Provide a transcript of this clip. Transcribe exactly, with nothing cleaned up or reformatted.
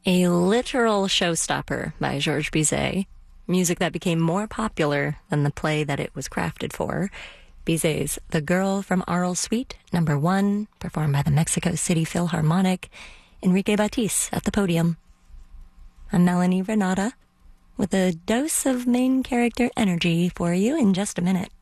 A literal showstopper by Georges Bizet, music that became more popular than the play that it was crafted for. Bizet's The Girl from Arles Suite, number one, performed by the Mexico City Philharmonic, Enrique Batiste at the podium. I'm Melanie Renata, with a dose of main character energy for you in just a minute.